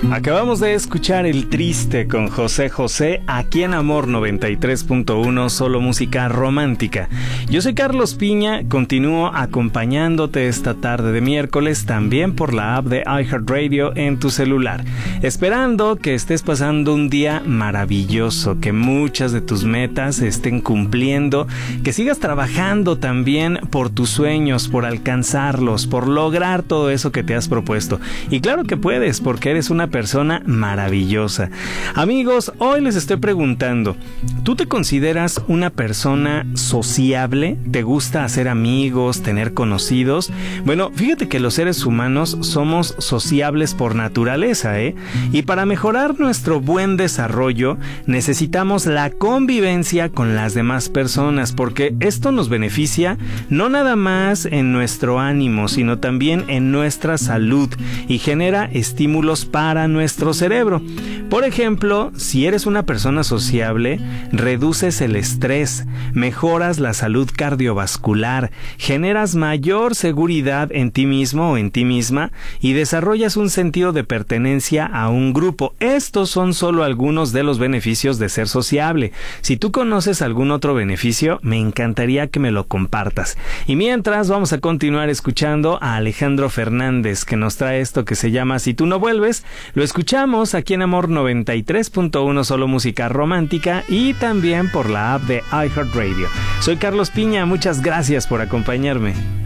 Acabamos de escuchar El Triste con José José, aquí en Amor 93.1, solo música romántica. Yo soy Carlos Piña, continúo acompañándote esta tarde de miércoles, también por la app de iHeartRadio en tu celular. Esperando que estés pasando un día maravilloso, que muchas de tus metas se estén cumpliendo, que sigas trabajando también por tus sueños, por alcanzarlos, por lograr todo eso que te has propuesto. Y claro que puedes, porque eres una persona maravillosa. Amigos, hoy les estoy preguntando, ¿tú te consideras una persona sociable? ¿Te gusta hacer amigos, tener conocidos? Bueno, fíjate que los seres humanos somos sociables por naturaleza, ¿eh? Y para mejorar nuestro buen desarrollo, necesitamos la convivencia con las demás personas, porque esto nos beneficia no nada más en nuestro ánimo, sino también en nuestra salud y genera estímulos para nuestro cerebro. Por ejemplo, si eres una persona sociable, reduces el estrés, mejoras la salud cardiovascular, generas mayor seguridad en ti mismo o en ti misma y desarrollas un sentido de pertenencia a un grupo. Estos son solo algunos de los beneficios de ser sociable. Si tú conoces algún otro beneficio, me encantaría que me lo compartas. Y mientras, vamos a continuar escuchando a Alejandro Fernández, que nos trae esto que se llama Si tú no vuelves. Lo escuchamos aquí en Amor 93.1, solo música romántica, y también por la app de iHeartRadio. Soy Carlos Piña, muchas gracias por acompañarme.